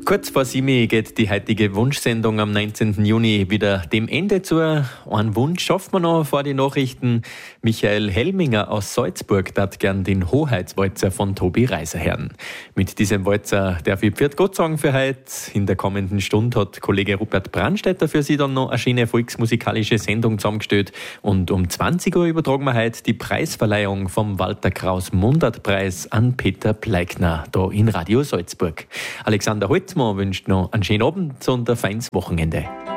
Kurz vor 7 geht die heutige Wunschsendung am 19. Juni wieder dem Ende zu. Einen Wunsch schaffen wir noch vor die Nachrichten. Michael Helminger aus Salzburg darf gern den Hoheitswalzer von Tobi Reiser hören. Mit diesem Walzer darf ich Pfiat Gott sagen für heute. In der kommenden Stunde hat Kollege Rupert Brandstätter für Sie dann noch eine schöne volksmusikalische Sendung zusammengestellt. Und um 20 Uhr übertragen wir heute die Preisverleihung vom Walter Kraus Mundartpreis an Peter Pleikner, da in Radio Salzburg. Alexander Holzmann wünscht noch einen schönen Abend und ein feines Wochenende.